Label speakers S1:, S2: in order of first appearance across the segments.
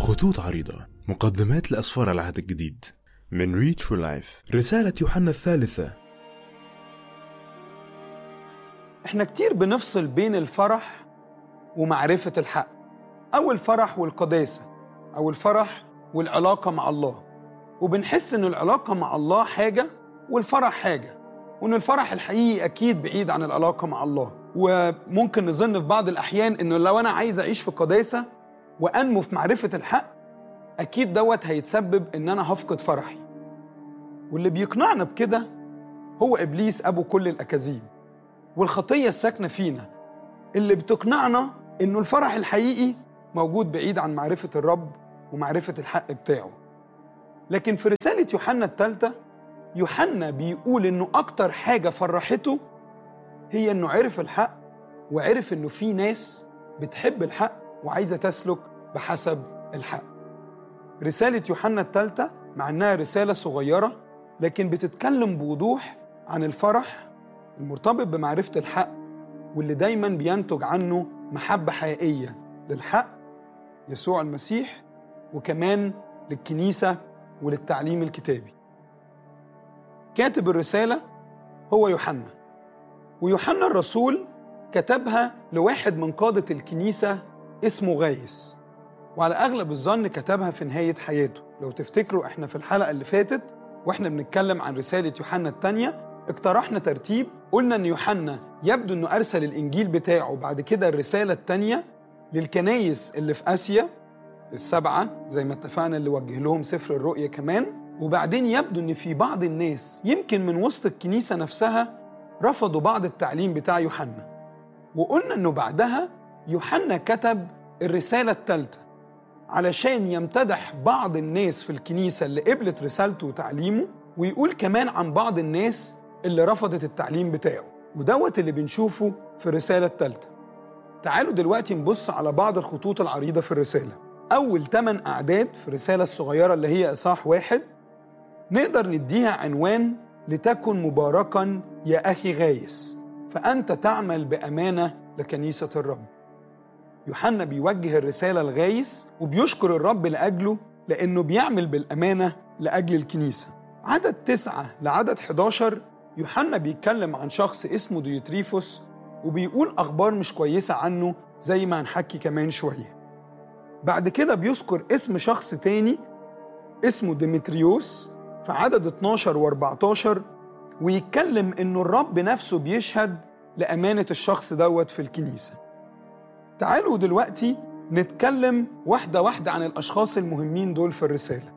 S1: خطوط عريضة، مقدمات لأسفار العهد الجديد من ريتش فور لايف. رسالة يوحنا الثالثة.
S2: احنا كتير بنفصل بين الفرح ومعرفة الحق، أو الفرح والقداسة، أو الفرح والعلاقة مع الله، وبنحس إن العلاقة مع الله حاجة والفرح حاجة، وإن الفرح الحقيقي أكيد بعيد عن العلاقة مع الله. وممكن نظن في بعض الأحيان إنه لو أنا عايز أعيش في قداسة وأنمو في معرفة الحق، أكيد دوت هيتسبب إن أنا هفقد فرحي. واللي بيقنعنا بكده هو إبليس أبو كل الأكاذيب، والخطية الساكنة فينا اللي بتقنعنا إنه الفرح الحقيقي موجود بعيد عن معرفة الرب ومعرفة الحق بتاعه. لكن في رسالة يوحنا الثالثة، يوحنا بيقول إنه أكتر حاجة فرحته هي إنه عرف الحق، وعرف إنه في ناس بتحب الحق وعايزة تسلك بحسب الحق. رسالة يوحنا الثالثة مع إنها رسالة صغيرة، لكن بتتكلم بوضوح عن الفرح المرتبط بمعرفة الحق، واللي دايماً بينتج عنه محبة حقيقية للحق يسوع المسيح، وكمان للكنيسة وللتعليم الكتابي. كاتب الرسالة هو يوحنا، ويوحنا الرسول كتبها لواحد من قادة الكنيسة اسمه غايس، وعلى أغلب الظن كتبها في نهاية حياته. لو تفتكروا احنا في الحلقة اللي فاتت واحنا بنتكلم عن رسالة يوحنا الثانية اقترحنا ترتيب، قلنا ان يوحنا يبدو انه ارسل الانجيل بتاعه بعد كده الرسالة الثانية للكنايس اللي في آسيا السبعة زي ما اتفقنا، اللي وجه لهم سفر الرؤيا كمان، وبعدين يبدو ان في بعض الناس يمكن من وسط الكنيسة نفسها رفضوا بعض التعليم بتاع يوحنا، وقلنا انه بعدها يوحنا كتب الرسالة الثالثة علشان يمتدح بعض الناس في الكنيسة اللي قبلت رسالته وتعليمه، ويقول كمان عن بعض الناس اللي رفضت التعليم بتاعه، ودوت اللي بنشوفه في الرسالة الثالثة. تعالوا دلوقتي نبص على بعض الخطوط العريضة في الرسالة. أول 8 أعداد في الرسالة الصغيرة اللي هي إصحاح 1 نقدر نديها عنوان لتكن مباركا يا أخي غايس، فأنت تعمل بأمانة لكنيسة الرب. يوحنا بيوجه الرسالة لغايس وبيشكر الرب لأجله لأنه بيعمل بالأمانة لأجل الكنيسة. عدد 9 لعدد 11 يوحنا بيتكلم عن شخص اسمه ديوتريفوس، وبيقول أخبار مش كويسة عنه زي ما هنحكي كمان شوية. بعد كده بيذكر اسم شخص تاني اسمه ديمتريوس في عدد 12 و14، ويتكلم إنه الرب نفسه بيشهد لأمانة الشخص دوت في الكنيسة. تعالوا دلوقتي نتكلم واحدة واحدة عن الأشخاص المهمين دول في الرسالة.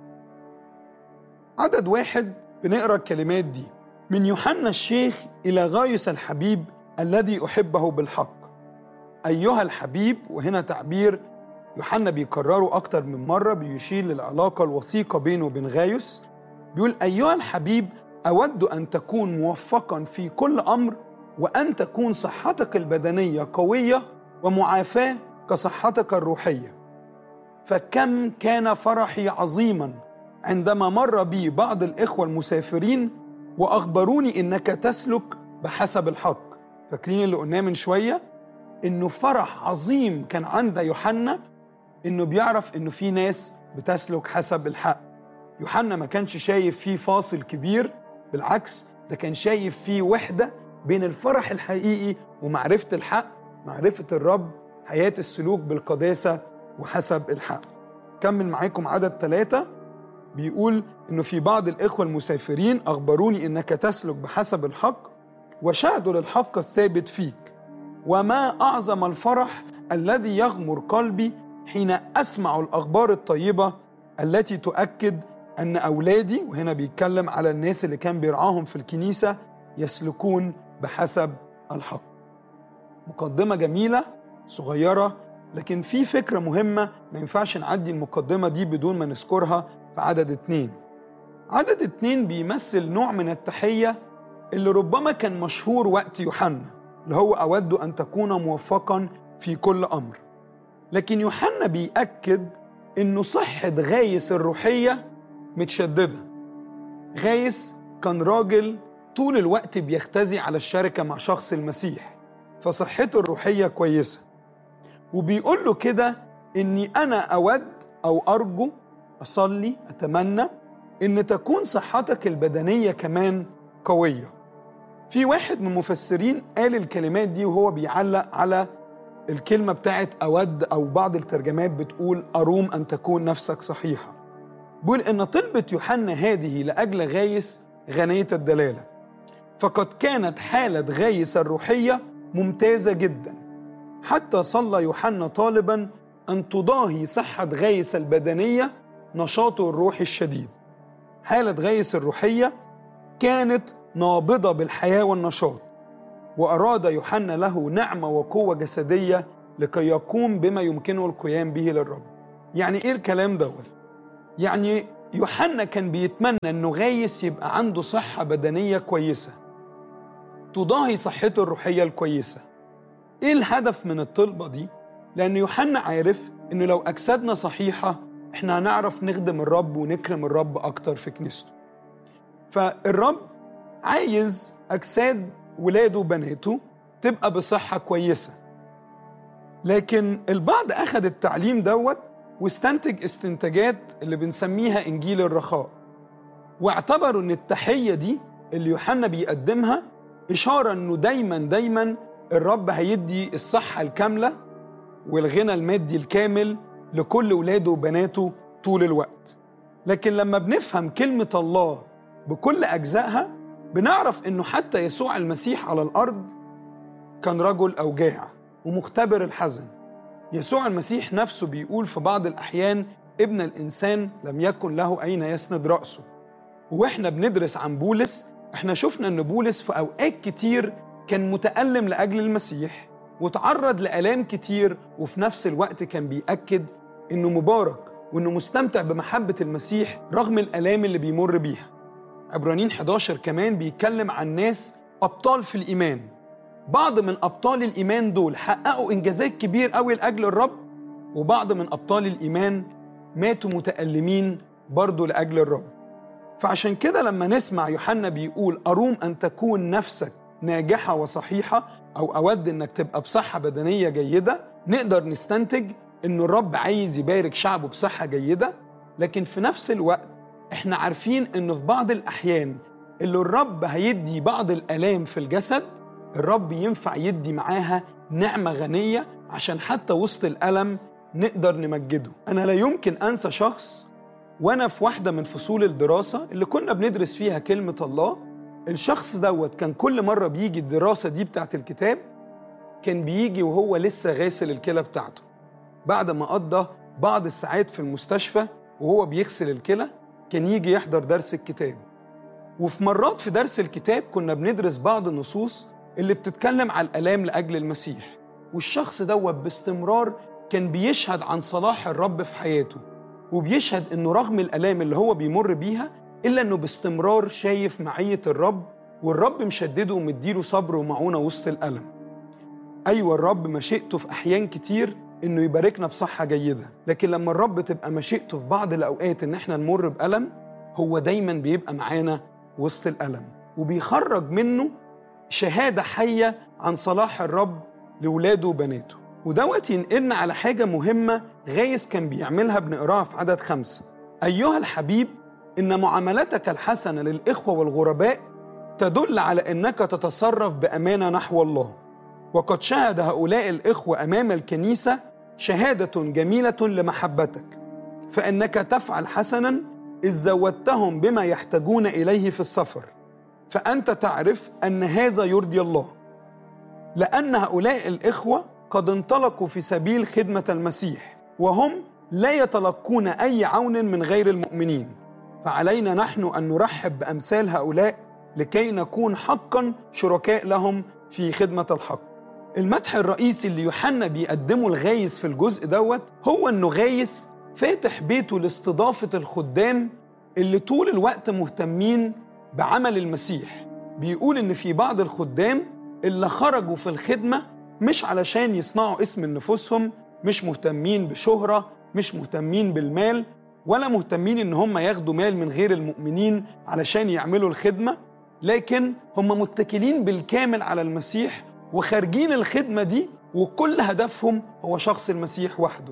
S2: عدد 1 بنقرأ الكلمات دي: من يوحنا الشيخ إلى غايس الحبيب الذي أحبه بالحق. أيها الحبيب، وهنا تعبير يوحنا بيكرره أكتر من مرة بيشير للعلاقة الوثيقة بينه وبين غايس. بيقول: أيها الحبيب، أود أن تكون موفقا في كل أمر، وأن تكون صحتك البدنية قوية ومعافاة كصحتك الروحية. فكم كان فرحي عظيما عندما مر بي بعض الإخوة المسافرين وأخبروني إنك تسلك بحسب الحق. فاكرين اللي قلناه من شوية؟ إنه فرح عظيم كان عند يوحنا إنه بيعرف إنه في ناس بتسلك حسب الحق. يوحنا ما كانش شايف فيه فاصل كبير، بالعكس ده كان شايف فيه وحدة بين الفرح الحقيقي ومعرفة الحق، معرفة الرب، حياة السلوك بالقداسة وحسب الحق. كمل معاكم عدد 3 بيقول إنه في بعض الإخوة المسافرين أخبروني إنك تسلك بحسب الحق وشهدوا للحق الثابت فيك. وما أعظم الفرح الذي يغمر قلبي حين أسمع الأخبار الطيبة التي تؤكد أن أولادي، وهنا بيتكلم على الناس اللي كان بيرعاهم في الكنيسة، يسلكون بحسب الحق. مقدمة جميلة صغيرة، لكن في فكرة مهمة ما ينفعش نعدي المقدمة دي بدون ما نذكرها في عدد 2. عدد 2 بيمثل نوع من التحية اللي ربما كان مشهور وقت يوحنا، اللي هو أود أن تكون موفقا في كل أمر. لكن يوحنا بيأكد إنه صحة غايس الروحية متشددة. غايس كان راجل طول الوقت بيختزي على الشركة مع شخص المسيح، فصحته الروحية كويسة، وبيقول له كده إني أنا أود أو أرجو، أصلي، أتمنى إن تكون صحتك البدنية كمان قوية. في واحد من المفسرين قال الكلمات دي وهو بيعلق على الكلمة بتاعت أود، أو بعض الترجمات بتقول أروم أن تكون نفسك صحيحة. بيقول إن طلبة يوحنا هذه لأجل غايس غنية الدلالة، فقد كانت حالة غايس الروحية ممتازة جدا، حتى صلى يوحنا طالبا أن تضاهي صحة غايس البدنية نشاطه الروحي الشديد. حالة غايس الروحية كانت نابضة بالحياة والنشاط، وأراد يوحنا له نعمة وقوة جسدية لكي يقوم بما يمكنه القيام به للرب. يعني إيه الكلام دوت؟ يعني يوحنا كان بيتمنى أنه غايس يبقى عنده صحة بدنية كويسة تضاهي صحته الروحية الكويسة. إيه الهدف من الطلبة دي؟ لأن يوحنا عارف أنه لو أجسادنا صحيحة إحنا هنعرف نخدم الرب ونكرم الرب أكتر في كنيسته. فالرب عايز أجساد ولاده وبناته تبقى بصحة كويسة، لكن البعض أخذ التعليم دوت واستنتج استنتاجات اللي بنسميها إنجيل الرخاء، واعتبروا أن التحية دي اللي يوحنا بيقدمها إشارة أنه دايما الرب هيدي الصحة الكاملة والغنى المادي الكامل لكل ولاده وبناته طول الوقت. لكن لما بنفهم كلمة الله بكل أجزائها بنعرف أنه حتى يسوع المسيح على الأرض كان رجل أوجاع ومختبر الحزن. يسوع المسيح نفسه بيقول في بعض الأحيان ابن الإنسان لم يكن له أين يسند رأسه. وإحنا بندرس عن بولس إحنا شفنا أن بولس في أوقات كتير كان متألم لأجل المسيح وتعرض لآلام كتير، وفي نفس الوقت كان بيأكد أنه مبارك وأنه مستمتع بمحبة المسيح رغم الآلام اللي بيمر بيها. عبرانيين 11 كمان بيتكلم عن ناس أبطال في الإيمان. بعض من أبطال الإيمان دول حققوا إنجازات كبير قوي لأجل الرب، وبعض من أبطال الإيمان ماتوا متألمين برضو لأجل الرب. فعشان كده لما نسمع يوحنا بيقول أروم أن تكون نفسك ناجحة وصحيحة، أو أود أنك تبقى بصحة بدنية جيدة، نقدر نستنتج أنه الرب عايز يبارك شعبه بصحة جيدة. لكن في نفس الوقت احنا عارفين أنه في بعض الأحيان اللي الرب هيدي بعض الآلام في الجسد، الرب ينفع يدي معاها نعمة غنية عشان حتى وسط الألم نقدر نمجده. أنا لا يمكن أنسى شخص وأنا في واحدة من فصول الدراسة اللي كنا بندرس فيها كلمة الله. الشخص دوت كان كل مرة بيجي الدراسة دي بتاعت الكتاب كان بيجي وهو لسه غاسل الكلى بتاعته بعد ما قضى بعض الساعات في المستشفى وهو بيغسل الكلى، كان يجي يحضر درس الكتاب. وفي مرات في درس الكتاب كنا بندرس بعض النصوص اللي بتتكلم على الآلام لأجل المسيح، والشخص دوت باستمرار كان بيشهد عن صلاح الرب في حياته، وبيشهد إنه رغم الآلام اللي هو بيمر بيها إلا إنه باستمرار شايف معية الرب، والرب مشدده ومديله صبر ومعونة وسط الألم. أيوة الرب مشيئته في أحيان كتير إنه يباركنا بصحة جيدة، لكن لما الرب تبقى مشيئته في بعض الأوقات إن إحنا نمر بألم، هو دايما بيبقى معانا وسط الألم وبيخرج منه شهادة حية عن صلاح الرب لولاده وبناته. ودوت ينقلنا على حاجة مهمة غايس كان بيعملها بنقراها في عدد 5: أيها الحبيب إن معاملتك الحسنة للإخوة والغرباء تدل على أنك تتصرف بأمانة نحو الله، وقد شهد هؤلاء الإخوة أمام الكنيسة شهادة جميلة لمحبتك، فإنك تفعل حسنا إذ زودتهم بما يحتاجون إليه في السفر، فأنت تعرف أن هذا يرضي الله، لأن هؤلاء الإخوة قد انطلقوا في سبيل خدمة المسيح، وهم لا يتلقون أي عون من غير المؤمنين، فعلينا نحن أن نرحب بأمثال هؤلاء لكي نكون حقا شركاء لهم في خدمة الحق. المدح الرئيسي اللي يوحنا بيقدمه الغايس في الجزء دوت هو أنه غايس فاتح بيته لاستضافة الخدام اللي طول الوقت مهتمين بعمل المسيح. بيقول إن في بعض الخدام اللي خرجوا في الخدمة مش علشان يصنعوا اسم لنفسهم، مش مهتمين بشهرة، مش مهتمين بالمال، ولا مهتمين إن هم ياخدوا مال من غير المؤمنين علشان يعملوا الخدمة، لكن هم متكلين بالكامل على المسيح وخارجين الخدمة دي وكل هدفهم هو شخص المسيح وحده.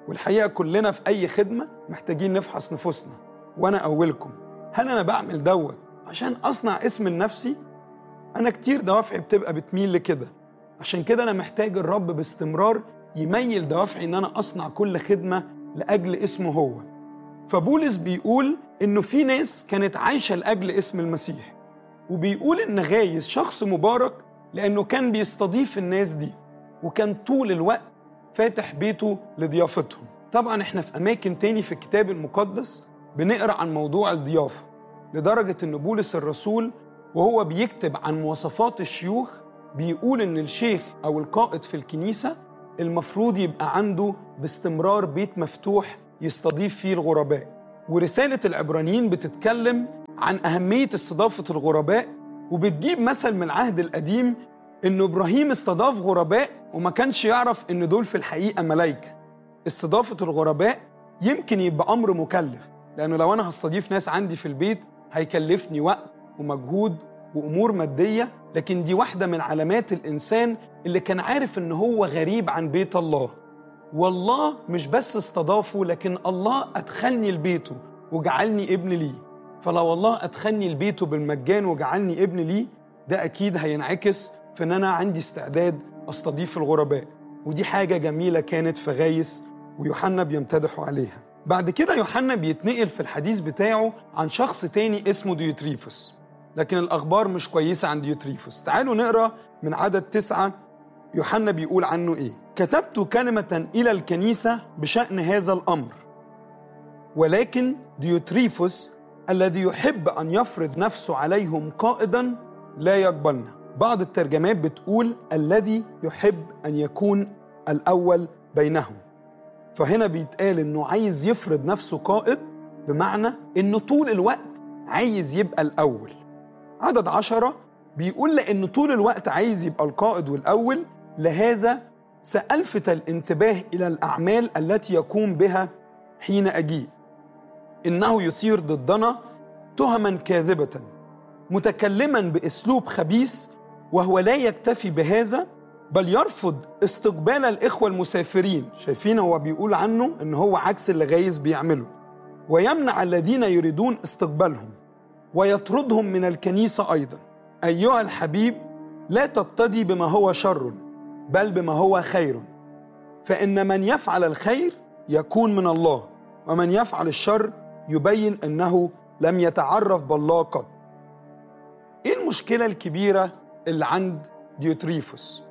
S2: والحقيقة كلنا في أي خدمة محتاجين نفحص نفوسنا، وأنا أولكم. هل أنا بعمل دوت عشان أصنع اسم لنفسي؟ أنا كتير دوافعي بتبقى بتميل لكده، عشان كده أنا محتاج الرب باستمرار يميل دوافعي إن أنا أصنع كل خدمة لأجل اسمه هو. فبولس بيقول إنه في ناس كانت عايشة لأجل اسم المسيح، وبيقول إن غايس شخص مبارك لأنه كان بيستضيف الناس دي، وكان طول الوقت فاتح بيته لضيافتهم. طبعا احنا في أماكن تاني في الكتاب المقدس بنقرأ عن موضوع الضيافة، لدرجة إن بولس الرسول وهو بيكتب عن مواصفات الشيوخ بيقول إن الشيخ أو القائد في الكنيسة المفروض يبقى عنده باستمرار بيت مفتوح يستضيف فيه الغرباء. ورسالة العبرانيين بتتكلم عن أهمية استضافة الغرباء، وبتجيب مثل من العهد القديم إنه إبراهيم استضاف غرباء وما كانش يعرف إن دول في الحقيقة ملايكة. استضافة الغرباء يمكن يبقى أمر مكلف، لأنه لو أنا هستضيف ناس عندي في البيت هيكلفني وقت ومجهود وأمور مادية، لكن دي واحدة من علامات الإنسان اللي كان عارف إن هو غريب عن بيت الله. والله مش بس استضافه، لكن الله أدخلني لبيته وجعلني ابن ليه. فلو الله أدخلني لبيته بالمجان وجعلني ابن ليه، ده أكيد هينعكس في إن أنا عندي استعداد أستضيف الغرباء. ودي حاجة جميلة كانت في غايس، ويوحنا بيمتدحوا عليها. بعد كده يوحنا بيتنقل في الحديث بتاعه عن شخص تاني اسمه ديوتريفوس، لكن الأخبار مش كويسة عن ديوتريفوس. تعالوا نقرأ من عدد 9 يوحنا بيقول عنه إيه. كتبت كلمة إلى الكنيسة بشأن هذا الأمر، ولكن ديوتريفوس الذي يحب أن يفرض نفسه عليهم قائدا لا يقبلنا. بعض الترجمات بتقول الذي يحب أن يكون الأول بينهم. فهنا بيتقال إنه عايز يفرض نفسه قائد، بمعنى إنه طول الوقت عايز يبقى الأول. عدد 10 بيقول لأنه طول الوقت عايز يبقى القائد والأول، لهذا سألفت الانتباه إلى الأعمال التي يقوم بها حين أجيء. إنه يثير ضدنا تهما كاذبة، متكلما بأسلوب خبيث، وهو لا يكتفي بهذا بل يرفض استقبال الإخوة المسافرين. شايفين هو بيقول عنه إن هو عكس اللي غايس بيعمله، ويمنع الذين يريدون استقبالهم، ويطردهم من الكنيسة أيضا. أيها الحبيب، لا تقتدي بما هو شر، بل بما هو خير، فإن من يفعل الخير يكون من الله، ومن يفعل الشر يبين أنه لم يتعرف بالله قط. إيه المشكلة الكبيرة اللي عند ديوتريفوس؟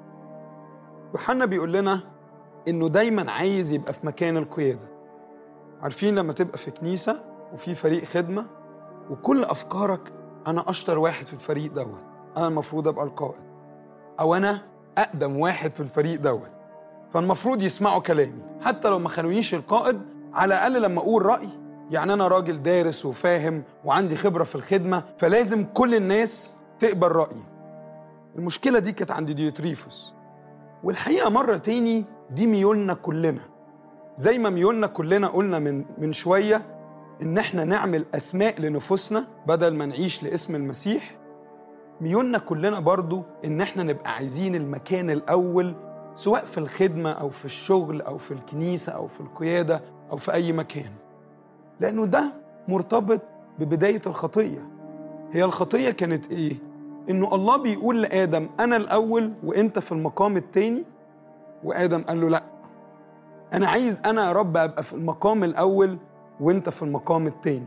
S2: يوحنا بيقول لنا إنه دايما عايز يبقى في مكان القيادة. عارفين لما تبقى في كنيسة وفي فريق خدمة وكل أفكارك أنا أشطر واحد في الفريق دوت، أنا المفروض أبقى القائد، أو أنا أقدم واحد في الفريق دوت، فالمفروض يسمعوا كلامي حتى لو ما خلونيش القائد. على الأقل لما أقول رأي، يعني أنا راجل دارس وفاهم وعندي خبرة في الخدمة، فلازم كل الناس تقبل رأيي. المشكلة دي كانت عند ديوتريفوس. والحقيقة مرة تاني دي ميولنا كلنا، زي ما ميولنا كلنا قلنا من شوية إن احنا نعمل أسماء لنفوسنا بدل ما نعيش لاسم المسيح. ميولنا كلنا برضو إن احنا نبقى عايزين المكان الأول، سواء في الخدمة أو في الشغل أو في الكنيسة أو في القيادة أو في أي مكان، لأنه ده مرتبط ببداية الخطية. هي الخطية كانت إيه؟ إنه الله بيقول لآدم أنا الأول وإنت في المقام التاني، وآدم قال له لأ، أنا عايز أنا يا رب أبقى في المقام الأول وإنت في المقام التاني.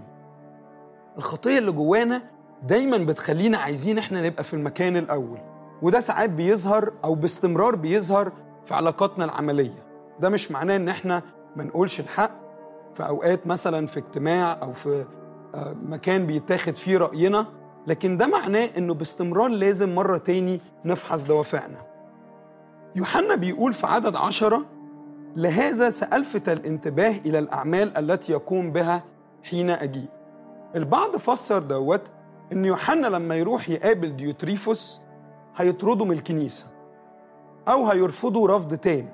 S2: الخطية اللي جوانا دايما بتخلينا عايزين إحنا نبقى في المكان الأول، وده ساعات بيظهر أو باستمرار بيظهر في علاقاتنا العملية. ده مش معناه إن إحنا ما نقولش الحق في أوقات، مثلا في اجتماع أو في مكان بيتاخد فيه رأينا، لكن ده معناه إنه باستمرار لازم مرة تاني نفحص دوافعنا. يوحنا بيقول في عدد 10 لهذا سألفت الانتباه إلى الأعمال التي يقوم بها حين أجيء. البعض فسر دوت إن يوحنا لما يروح يقابل ديوتريفوس هيطردوا من الكنيسة أو هيرفضوا رفض تام.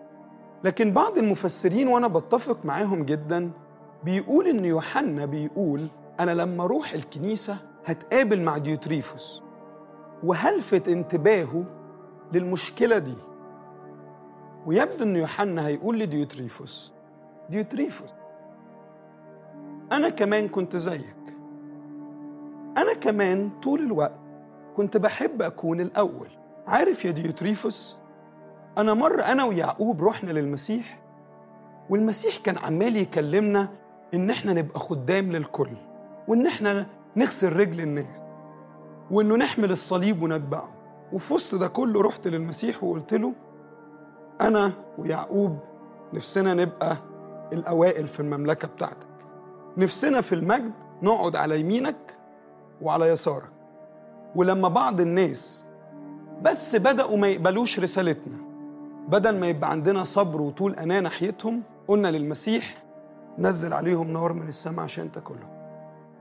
S2: لكن بعض المفسرين وأنا بتفق معاهم جدا بيقول إن يوحنا بيقول أنا لما أروح الكنيسة هتقابل مع ديوتريفوس وهلفت انتباهه للمشكلة دي. ويبدو أن يوحنا هيقول لديوتريفوس: ديوتريفوس، أنا كمان كنت زيك، أنا كمان طول الوقت كنت بحب أكون الأول. عارف يا ديوتريفوس، أنا مرة أنا ويعقوب رحنا للمسيح، والمسيح كان عمال يكلمنا إن إحنا نبقى خدام للكل، وإن إحنا نغسل رجل الناس، وإنه نحمل الصليب ونتبعه. وفي وسط ده كله رحت للمسيح وقلت له: أنا ويعقوب نفسنا نبقى الأوائل في المملكة بتاعتك، نفسنا في المجد نقعد على يمينك وعلى يسارك. ولما بعض الناس بس بدأوا ما يقبلوش رسالتنا، بدل ما يبقى عندنا صبر وطول أناة ناحيتهم، قلنا للمسيح: نزل عليهم نار من السماء عشان تاكلهم.